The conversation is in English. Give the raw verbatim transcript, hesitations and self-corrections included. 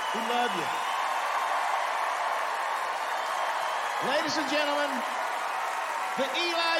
We love you. Ladies and gentlemen, the Eli